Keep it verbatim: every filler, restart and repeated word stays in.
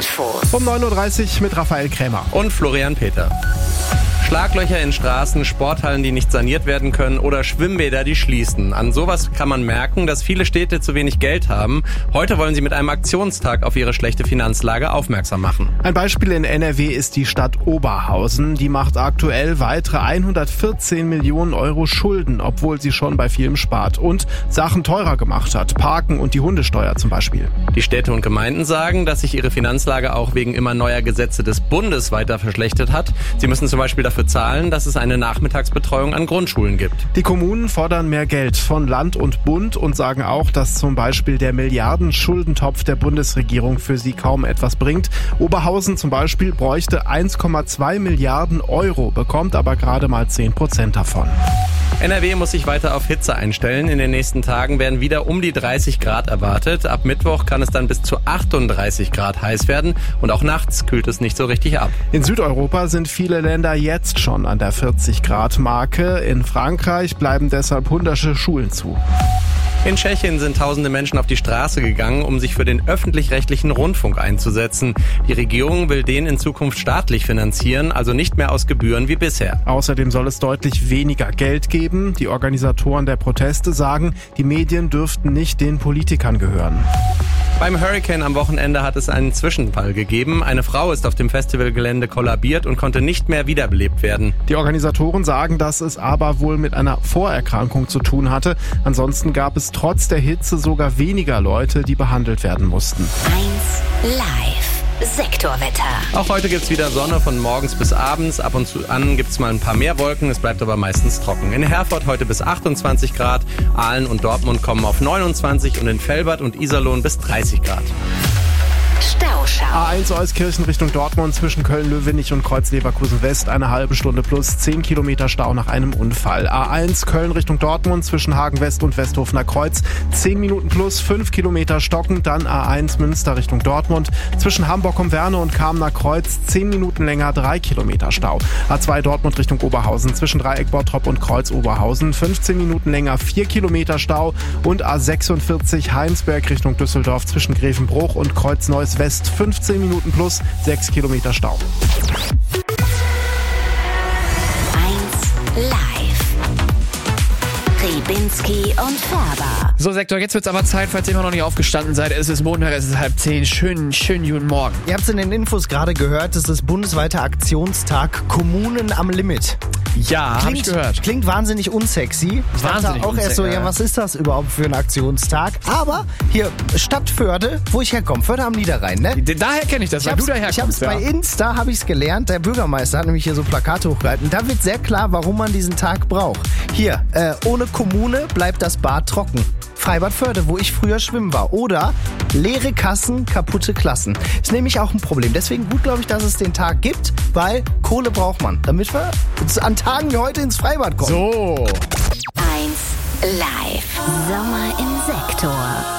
Infos. Um neun Uhr dreißig mit Raphael Krämer. Und Florian Peter. Schlaglöcher in Straßen, Sporthallen, die nicht saniert werden können oder Schwimmbäder, die schließen. An sowas kann man merken, dass viele Städte zu wenig Geld haben. Heute wollen sie mit einem Aktionstag auf ihre schlechte Finanzlage aufmerksam machen. Ein Beispiel in N R W ist die Stadt Oberhausen. Die macht aktuell weitere hundertvierzehn Millionen Euro Schulden, obwohl sie schon bei vielem spart und Sachen teurer gemacht hat. Parken und die Hundesteuer zum Beispiel. Die Städte und Gemeinden sagen, dass sich ihre Finanzlage auch wegen immer neuer Gesetze des Bundes weiter verschlechtert hat. Sie müssen zum Beispiel dafür zahlen, dass es eine Nachmittagsbetreuung an Grundschulen gibt. Die Kommunen fordern mehr Geld von Land und Bund und sagen auch, dass zum Beispiel der Milliarden-Schuldentopf der Bundesregierung für sie kaum etwas bringt. Oberhausen zum Beispiel bräuchte eins Komma zwei Milliarden Euro, bekommt aber gerade mal zehn Prozent davon. N R W muss sich weiter auf Hitze einstellen. In den nächsten Tagen werden wieder um die dreißig Grad erwartet. Ab Mittwoch kann es dann bis zu achtunddreißig Grad heiß werden und auch nachts kühlt es nicht so richtig ab. In Südeuropa sind viele Länder jetzt schon an der vierzig Grad Marke. In Frankreich bleiben deshalb hunderte Schulen zu. In Tschechien sind tausende Menschen auf die Straße gegangen, um sich für den öffentlich-rechtlichen Rundfunk einzusetzen. Die Regierung will den in Zukunft staatlich finanzieren, also nicht mehr aus Gebühren wie bisher. Außerdem soll es deutlich weniger Geld geben. Die Organisatoren der Proteste sagen, die Medien dürften nicht den Politikern gehören. Beim Hurricane am Wochenende hat es einen Zwischenfall gegeben. Eine Frau ist auf dem Festivalgelände kollabiert und konnte nicht mehr wiederbelebt werden. Die Organisatoren sagen, dass es aber wohl mit einer Vorerkrankung zu tun hatte. Ansonsten gab es trotz der Hitze sogar weniger Leute, die behandelt werden mussten. eins Live. Sektorwetter. Auch heute gibt's wieder Sonne von morgens bis abends. Ab und zu an gibt's mal ein paar mehr Wolken. Es bleibt aber meistens trocken. In Herford heute bis achtundzwanzig Grad. Aalen und Dortmund kommen auf neunundzwanzig und in Velbert und Iserlohn bis dreißig Grad. Stauschau. A eins Euskirchen Richtung Dortmund zwischen Köln-Löwenich und Kreuz-Leverkusen-West eine halbe Stunde plus zehn Kilometer Stau nach einem Unfall. A eins Köln Richtung Dortmund zwischen Hagen-West und Westhofener Kreuz zehn Minuten plus fünf Kilometer stocken. Dann A eins Münster Richtung Dortmund zwischen Hamburg-Umwerne und Kamener Kreuz zehn Minuten länger drei Kilometer Stau. A zwei Dortmund Richtung Oberhausen zwischen Dreieck-Bottrop und Kreuz-Oberhausen fünfzehn Minuten länger vier Kilometer Stau. Und A sechsundvierzig Heinsberg Richtung Düsseldorf zwischen Grevenbruch und Kreuz-Neuss West fünfzehn Minuten plus sechs Kilometer Stau. eins Live. Ribinski und Färber. So, Sektor, jetzt wird's aber Zeit, falls ihr immer noch nicht aufgestanden seid. Es ist Montag, es ist halb zehn. Schönen, schönen guten Morgen. Ihr habt es in den Infos gerade gehört, es ist bundesweiter Aktionstag Kommunen am Limit. Ja, hab ich gehört. Klingt wahnsinnig unsexy. Ich Wahnsinnig dachte auch erst so, unsexy, ja, ja. was ist das überhaupt für ein Aktionstag? Aber hier, Stadt Förde, wo ich herkomme, Förde am Niederrhein, ne? Daher kenne ich das, Ich weil hab's, du daher ich hab's kommst. bei Ja. Insta, habe ich's gelernt. Der Bürgermeister hat nämlich hier so Plakate hochgehalten. Da wird sehr klar, warum man diesen Tag braucht. Hier, äh, ohne Kommune bleibt das Bad trocken. Freibad Förde, wo ich früher schwimmen war. Oder leere Kassen, kaputte Klassen. Ist nämlich auch ein Problem. Deswegen gut, glaube ich, dass es den Tag gibt, weil Kohle braucht man, damit wir an Tagen wie heute ins Freibad kommen. So. eins Live. Sommer im Sektor.